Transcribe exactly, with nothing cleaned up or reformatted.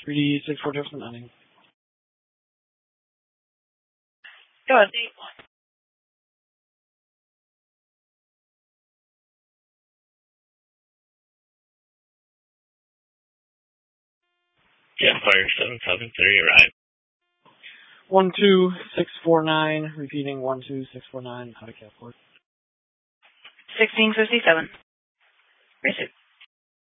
three D six four adjustment ending. Go ahead. Jetfire seven seven three, right? one two six four nine, repeating one two six four nine, out of Capport. sixteen fifty-seven. Receive.